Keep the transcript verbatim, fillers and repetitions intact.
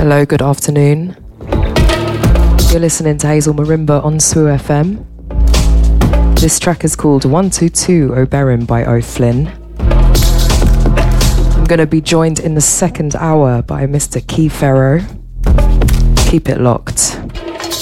Hello, good afternoon. You're listening to Hazel Marimba on S W F M. This track is called one two two Oberon by O'Flynn. I'm going to be joined in the second hour by Mister Key Ferro. Keep it locked.